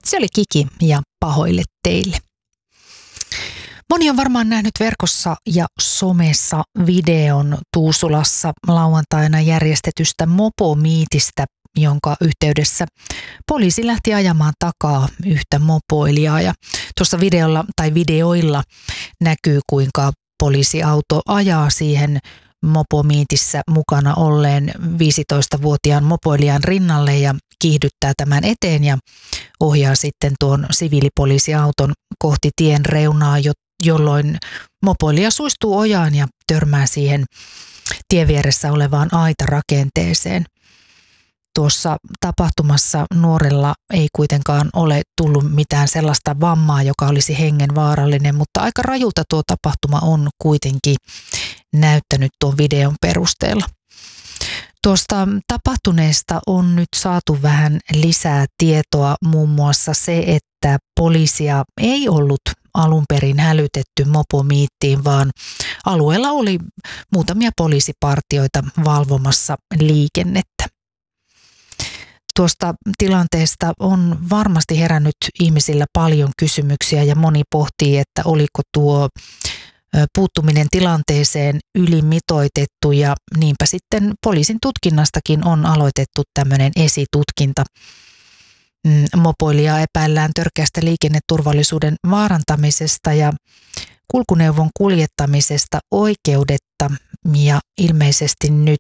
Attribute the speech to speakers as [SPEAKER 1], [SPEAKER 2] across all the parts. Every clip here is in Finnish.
[SPEAKER 1] Se oli Kiki ja Pahoille teille. Moni on varmaan nähnyt verkossa ja somessa videon Tuusulassa lauantaina järjestetystä mopomiitistä, jonka yhteydessä poliisi lähti ajamaan takaa yhtä mopoilijaa. Ja tuossa videoilla näkyy, kuinka poliisiauto ajaa siihen mopomiitissä mukana olleen 15-vuotiaan mopoilijan rinnalle ja kiihdyttää tämän eteen ja ohjaa sitten tuon siviilipoliisiauton kohti tien reunaa, jolloin mopoilija suistuu ojaan ja törmää siihen tien vieressä olevaan aitarakenteeseen. Tuossa tapahtumassa nuorella ei kuitenkaan ole tullut mitään sellaista vammaa, joka olisi hengenvaarallinen, mutta aika rajulta tuo tapahtuma on kuitenkin näyttänyt tuon videon perusteella. Tuosta tapahtuneesta on nyt saatu vähän lisää tietoa, muun muassa se, että poliisia ei ollut alun perin hälytetty mopomiittiin, vaan alueella oli muutamia poliisipartioita valvomassa liikennettä. Tuosta tilanteesta on varmasti herännyt ihmisillä paljon kysymyksiä ja moni pohtii, että oliko tuo puuttuminen tilanteeseen ylimitoitettu ja niinpä sitten poliisin tutkinnastakin on aloitettu tämmöinen esitutkinta. Mopoilijaa epäillään törkeästä liikenneturvallisuuden vaarantamisesta ja kulkuneuvon kuljettamisesta oikeudetta ja ilmeisesti nyt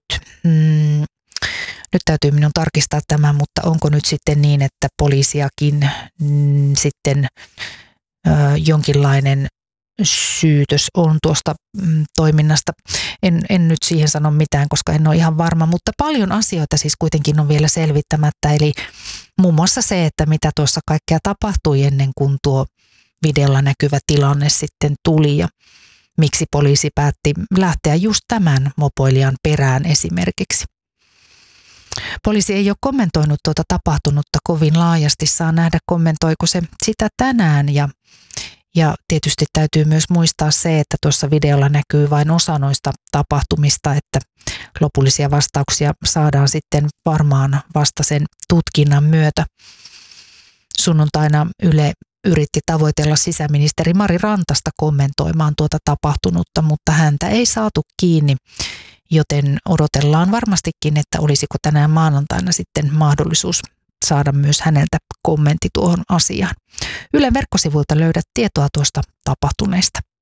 [SPEAKER 1] täytyy minun tarkistaa tämä, mutta onko nyt sitten niin, että poliisiakin sitten jonkinlainen syytös on tuosta toiminnasta. En nyt siihen sano mitään, koska en ole ihan varma, mutta paljon asioita siis kuitenkin on vielä selvittämättä. Eli muun muassa se, että mitä tuossa kaikkea tapahtui ennen kuin tuo videolla näkyvä tilanne sitten tuli ja miksi poliisi päätti lähteä just tämän mopoilijan perään esimerkiksi. Poliisi ei ole kommentoinut tuota tapahtunutta kovin laajasti, saa nähdä kommentoiko se sitä tänään ja tietysti täytyy myös muistaa se, että tuossa videolla näkyy vain osa noista tapahtumista, että lopullisia vastauksia saadaan sitten varmaan vasta sen tutkinnan myötä. Sunnuntaina Yle yritti tavoitella sisäministeri Mari Rantasta kommentoimaan tuota tapahtunutta, mutta häntä ei saatu kiinni, joten odotellaan varmastikin, että olisiko tänään maanantaina sitten mahdollisuus saada myös häneltä kommentti tuohon asiaan. Ylen verkkosivuilta löydät tietoa tuosta tapahtuneesta.